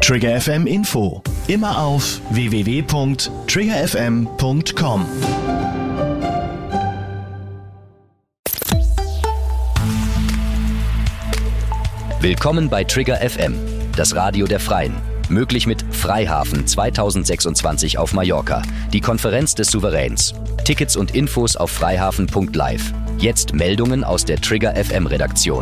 Trigger FM Info. Immer auf www.triggerfm.com. Willkommen bei Trigger FM, das Radio der Freien. Möglich mit Freihafen 2026 auf Mallorca, die Konferenz des Souveräns. Tickets und Infos auf freihafen.live. Jetzt Meldungen aus der Trigger FM Redaktion.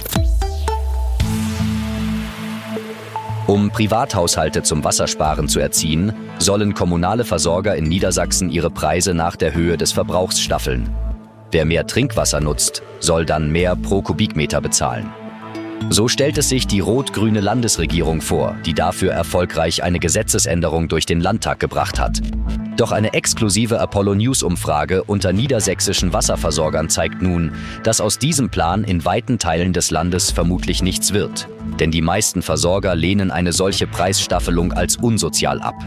Um Privathaushalte zum Wassersparen zu erziehen, sollen kommunale Versorger in Niedersachsen ihre Preise nach der Höhe des Verbrauchs staffeln. Wer mehr Trinkwasser nutzt, soll dann mehr pro Kubikmeter bezahlen. So stellt es sich die rot-grüne Landesregierung vor, die dafür erfolgreich eine Gesetzesänderung durch den Landtag gebracht hat. Doch eine exklusive Apollo-News-Umfrage unter niedersächsischen Wasserversorgern zeigt nun, dass aus diesem Plan in weiten Teilen des Landes vermutlich nichts wird. Denn die meisten Versorger lehnen eine solche Preisstaffelung als unsozial ab.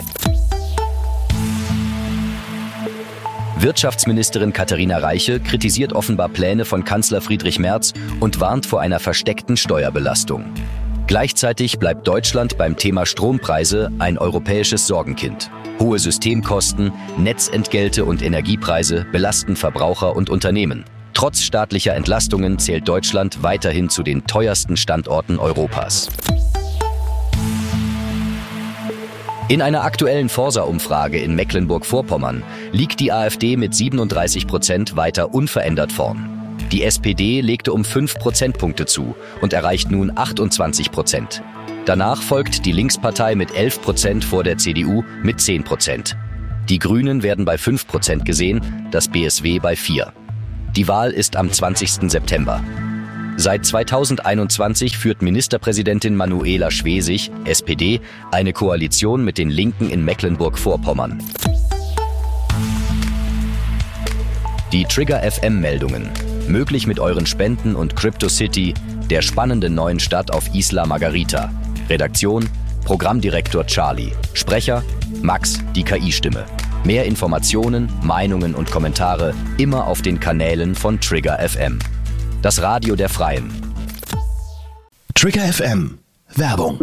Wirtschaftsministerin Katharina Reiche kritisiert offenbar Pläne von Kanzler Friedrich Merz und warnt vor einer versteckten Steuerbelastung. Gleichzeitig bleibt Deutschland beim Thema Strompreise ein europäisches Sorgenkind. Hohe Systemkosten, Netzentgelte und Energiepreise belasten Verbraucher und Unternehmen. Trotz staatlicher Entlastungen zählt Deutschland weiterhin zu den teuersten Standorten Europas. In einer aktuellen Forsa-Umfrage in Mecklenburg-Vorpommern liegt die AfD mit 37% weiter unverändert vorn. Die SPD legte um 5 Prozentpunkte zu und erreicht nun 28%. Danach folgt die Linkspartei mit 11% vor der CDU mit 10%. Die Grünen werden bei 5% gesehen, das BSW bei 4%. Die Wahl ist am 20. September. Seit 2021 führt Ministerpräsidentin Manuela Schwesig, SPD, eine Koalition mit den Linken in Mecklenburg-Vorpommern. Die Trigger FM-Meldungen. Möglich mit euren Spenden und CryptoCity, der spannenden neuen Stadt auf Isla Margarita. Redaktion: Programmdirektor Charlie. Sprecher: Max, die KI-Stimme. Mehr Informationen, Meinungen und Kommentare immer auf den Kanälen von Trigger FM. Das Radio der Freien. Trigger FM. Werbung.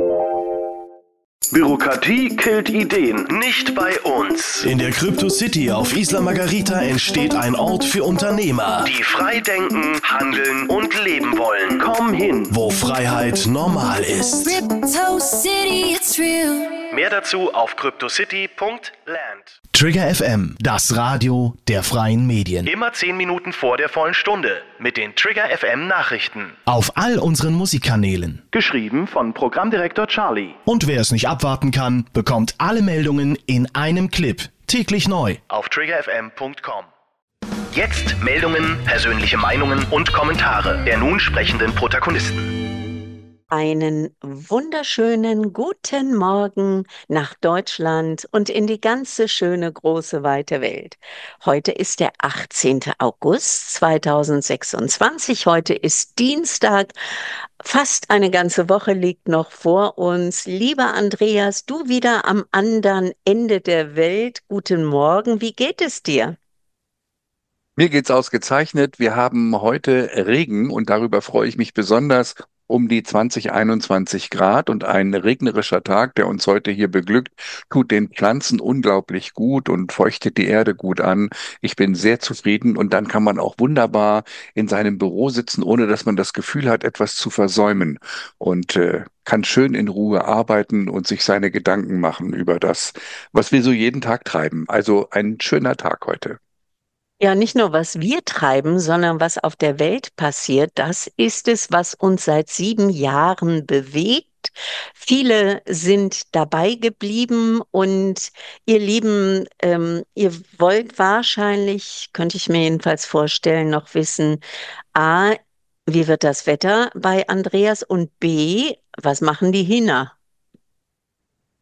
Bürokratie killt Ideen, nicht bei uns. In der Crypto City auf Isla Margarita entsteht ein Ort für Unternehmer, die frei denken, handeln und leben wollen. Komm hin, wo Freiheit normal ist. Crypto City, it's real. Mehr dazu auf cryptocity.land. Trigger FM, das Radio der freien Medien. Immer 10 Minuten vor der vollen Stunde mit den Trigger FM Nachrichten. Auf all unseren Musikkanälen. Geschrieben von Programmdirektor Charlie. Und wer es nicht abwarten kann, bekommt alle Meldungen in einem Clip. Täglich neu. Auf triggerfm.com. Jetzt Meldungen, persönliche Meinungen und Kommentare der nun sprechenden Protagonisten. Einen wunderschönen guten Morgen nach Deutschland und in die ganze schöne, große, weite Welt. Heute ist der 18. August 2026. Heute ist Dienstag. Fast eine ganze Woche liegt noch vor uns. Lieber Andreas, du wieder am anderen Ende der Welt. Guten Morgen. Wie geht es dir? Mir geht's ausgezeichnet. Wir haben heute Regen und darüber freue ich mich besonders. Um die 21 Grad und ein regnerischer Tag, der uns heute hier beglückt, tut den Pflanzen unglaublich gut und feuchtet die Erde gut an. Ich bin sehr zufrieden und dann kann man auch wunderbar in seinem Büro sitzen, ohne dass man das Gefühl hat, etwas zu versäumen und kann schön in Ruhe arbeiten und sich seine Gedanken machen über das, was wir so jeden Tag treiben. Also ein schöner Tag heute. Ja, nicht nur, was wir treiben, sondern was auf der Welt passiert, das ist es, was uns seit 7 Jahren bewegt. Viele sind dabei geblieben und ihr Lieben, ihr wollt wahrscheinlich, könnte ich mir jedenfalls vorstellen, noch wissen, A, wie wird das Wetter bei Andreas und B, was machen die Hühner?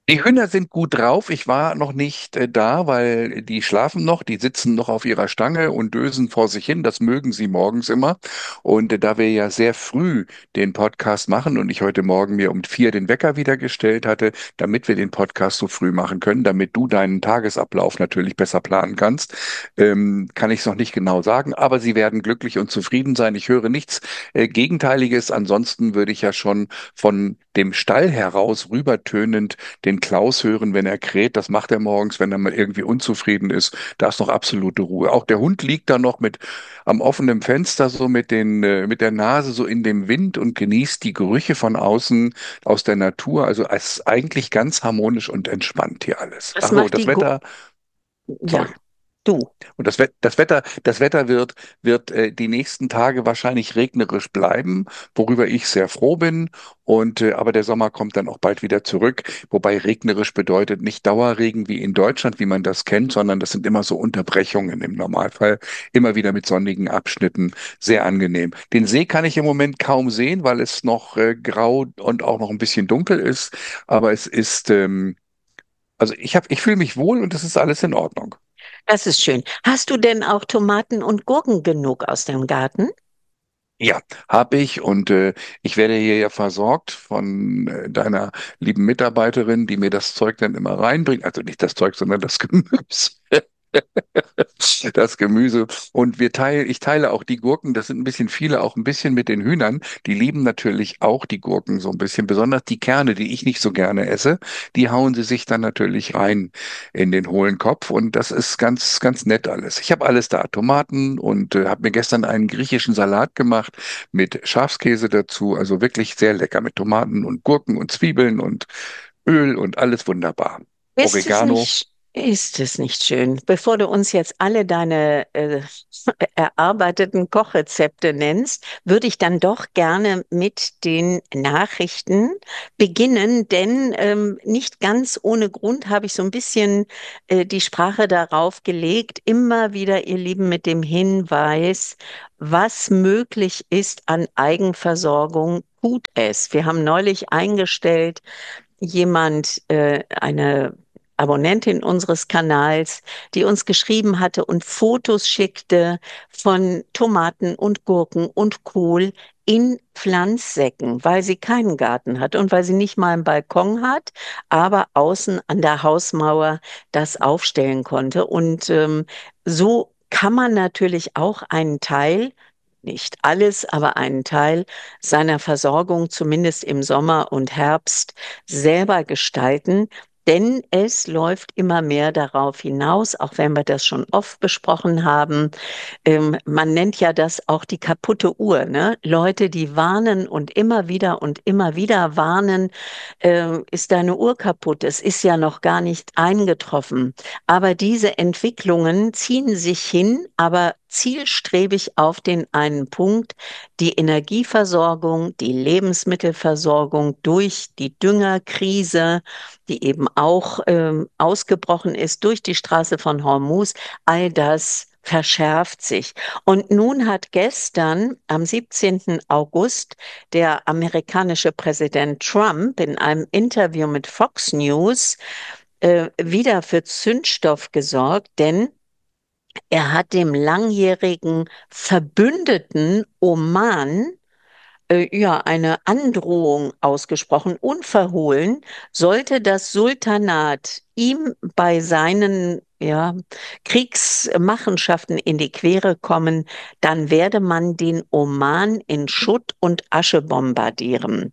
Die Hühner sind gut drauf. Ich war noch nicht da, weil die schlafen noch, die sitzen noch auf ihrer Stange und dösen vor sich hin. Das mögen sie morgens immer. Und da wir ja sehr früh den Podcast machen und ich heute Morgen mir um 4 den Wecker wieder gestellt hatte, damit wir den Podcast so früh machen können, damit du deinen Tagesablauf natürlich besser planen kannst, kann ich es noch nicht genau sagen. Aber sie werden glücklich und zufrieden sein. Ich höre nichts Gegenteiliges. Ansonsten würde ich ja schon von dem Stall heraus rübertönend den Klaus hören, wenn er kräht. Das macht er morgens, wenn er mal irgendwie unzufrieden ist. Da ist noch absolute Ruhe. Auch der Hund liegt da noch mit am offenen Fenster so mit der Nase so in dem Wind und genießt die Gerüche von außen aus der Natur. Also es ist eigentlich ganz harmonisch und entspannt hier alles. Was Ach so, macht das die Gu Wetter, Ja, sorry. du. Und das Wetter wird die nächsten Tage wahrscheinlich regnerisch bleiben, worüber ich sehr froh bin. Aber der Sommer kommt dann auch bald wieder zurück. Wobei regnerisch bedeutet nicht Dauerregen wie in Deutschland, wie man das kennt, sondern das sind immer so Unterbrechungen im Normalfall. Immer wieder mit sonnigen Abschnitten. Sehr angenehm. Den See kann ich im Moment kaum sehen, weil es noch grau und auch noch ein bisschen dunkel ist. Aber also ich fühle mich wohl und es ist alles in Ordnung. Das ist schön. Hast du denn auch Tomaten und Gurken genug aus dem Garten? Ja, habe ich und ich werde hier ja versorgt von deiner lieben Mitarbeiterin, die mir das Zeug dann immer reinbringt. Also nicht das Zeug, sondern das Gemüse. Das Gemüse. Und ich teile auch die Gurken, das sind ein bisschen viele, auch ein bisschen mit den Hühnern. Die lieben natürlich auch die Gurken so ein bisschen. Besonders die Kerne, die ich nicht so gerne esse, die hauen sie sich dann natürlich rein in den hohlen Kopf. Und das ist ganz, ganz nett alles. Ich habe alles da, Tomaten und habe mir gestern einen griechischen Salat gemacht mit Schafskäse dazu. Also wirklich sehr lecker mit Tomaten und Gurken und Zwiebeln und Öl und alles wunderbar. Oregano. Ist es nicht schön? Bevor du uns jetzt alle deine erarbeiteten Kochrezepte nennst, würde ich dann doch gerne mit den Nachrichten beginnen, denn nicht ganz ohne Grund habe ich so ein bisschen die Sprache darauf gelegt, immer wieder, ihr Lieben, mit dem Hinweis, was möglich ist an Eigenversorgung, tut es. Wir haben neulich eingestellt, eine Abonnentin unseres Kanals, die uns geschrieben hatte und Fotos schickte von Tomaten und Gurken und Kohl in Pflanzsäcken, weil sie keinen Garten hat und weil sie nicht mal einen Balkon hat, aber außen an der Hausmauer das aufstellen konnte. Und so kann man natürlich auch einen Teil, nicht alles, aber einen Teil seiner Versorgung, zumindest im Sommer und Herbst, selber gestalten. Denn es läuft immer mehr darauf hinaus, auch wenn wir das schon oft besprochen haben. Man nennt ja das auch die kaputte Uhr, ne? Leute, die warnen und immer wieder warnen, ist deine Uhr kaputt? Es ist ja noch gar nicht eingetroffen. Aber diese Entwicklungen ziehen sich hin, aber zielstrebig auf den einen Punkt, die Energieversorgung, die Lebensmittelversorgung durch die Düngerkrise, die eben auch ausgebrochen ist durch die Straße von Hormuz, all das verschärft sich. Und nun hat gestern, am 17. August, der amerikanische Präsident Trump in einem Interview mit Fox News wieder für Zündstoff gesorgt, denn er hat dem langjährigen Verbündeten Oman ja, eine Androhung ausgesprochen, unverhohlen, sollte das Sultanat ihm bei seinen ja, Kriegsmachenschaften in die Quere kommen, dann werde man den Oman in Schutt und Asche bombardieren.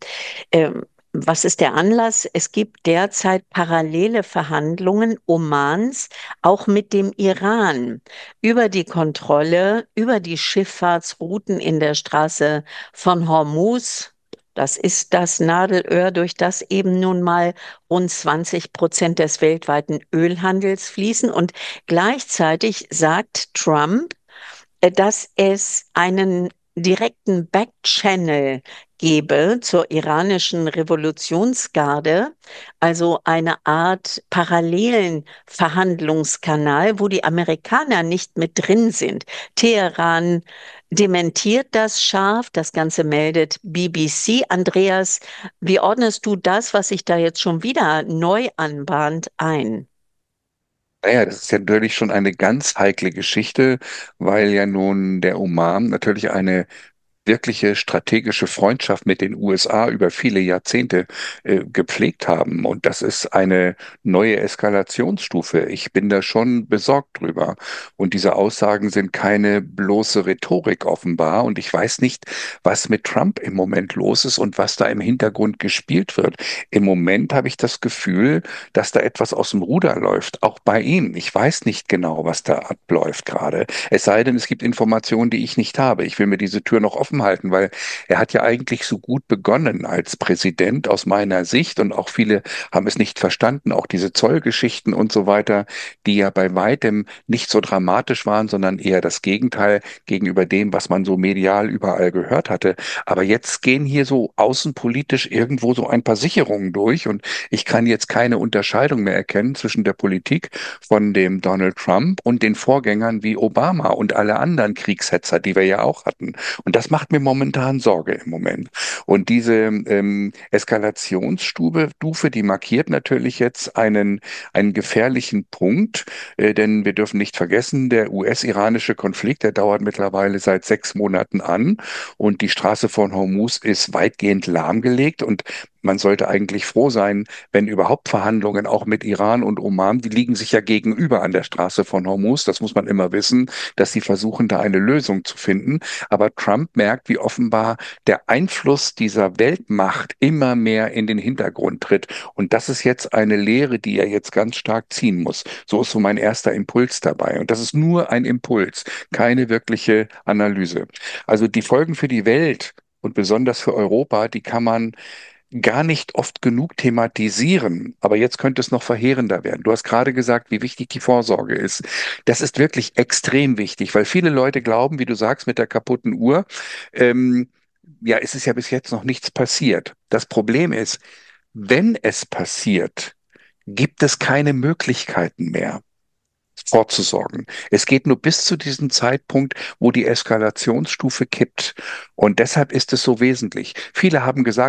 Was ist der Anlass? Es gibt derzeit parallele Verhandlungen Omans, auch mit dem Iran, über die Kontrolle, über die Schifffahrtsrouten in der Straße von Hormuz. Das ist das Nadelöhr, durch das eben nun mal rund 20% des weltweiten Ölhandels fließen. Und gleichzeitig sagt Trump, dass es einen direkten Backchannel gebe zur iranischen Revolutionsgarde, also eine Art parallelen Verhandlungskanal, wo die Amerikaner nicht mit drin sind. Teheran dementiert das scharf. Das Ganze meldet BBC. Andreas, wie ordnest du das, was sich da jetzt schon wieder neu anbahnt, ein? Naja, das ist ja natürlich schon eine ganz heikle Geschichte, weil ja nun der Oman natürlich eine wirkliche strategische Freundschaft mit den USA über viele Jahrzehnte gepflegt haben. Und das ist eine neue Eskalationsstufe. Ich bin da schon besorgt drüber. Und diese Aussagen sind keine bloße Rhetorik offenbar. Und ich weiß nicht, was mit Trump im Moment los ist und was da im Hintergrund gespielt wird. Im Moment habe ich das Gefühl, dass da etwas aus dem Ruder läuft, auch bei ihm. Ich weiß nicht genau, was da abläuft gerade. Es sei denn, es gibt Informationen, die ich nicht habe. Ich will mir diese Tür noch offen halten, weil er hat ja eigentlich so gut begonnen als Präsident aus meiner Sicht und auch viele haben es nicht verstanden, auch diese Zollgeschichten und so weiter, die ja bei weitem nicht so dramatisch waren, sondern eher das Gegenteil gegenüber dem, was man so medial überall gehört hatte. Aber jetzt gehen hier so außenpolitisch irgendwo so ein paar Sicherungen durch und ich kann jetzt keine Unterscheidung mehr erkennen zwischen der Politik von dem Donald Trump und den Vorgängern wie Obama und alle anderen Kriegshetzer, die wir ja auch hatten. Und das macht mir momentan Sorge im Moment. Und diese Eskalationsstufe, die markiert natürlich jetzt einen gefährlichen Punkt, denn wir dürfen nicht vergessen, der US-iranische Konflikt, der dauert mittlerweile seit 6 Monaten an und die Straße von Hormuz ist weitgehend lahmgelegt und man sollte eigentlich froh sein, wenn überhaupt Verhandlungen auch mit Iran und Oman, die liegen sich ja gegenüber an der Straße von Hormuz, das muss man immer wissen, dass sie versuchen, da eine Lösung zu finden. Aber Trump merkt, wie offenbar der Einfluss dieser Weltmacht immer mehr in den Hintergrund tritt. Und das ist jetzt eine Lehre, die er jetzt ganz stark ziehen muss. So ist so mein erster Impuls dabei. Und das ist nur ein Impuls, keine wirkliche Analyse. Also die Folgen für die Welt und besonders für Europa, die kann man gar nicht oft genug thematisieren. Aber jetzt könnte es noch verheerender werden. Du hast gerade gesagt, wie wichtig die Vorsorge ist. Das ist wirklich extrem wichtig, weil viele Leute glauben, wie du sagst, mit der kaputten Uhr, ähm, ja, es ist ja bis jetzt noch nichts passiert. Das Problem ist, wenn es passiert, gibt es keine Möglichkeiten mehr vorzusorgen. Es geht nur bis zu diesem Zeitpunkt, wo die Eskalationsstufe kippt. Und deshalb ist es so wesentlich. Viele haben gesagt,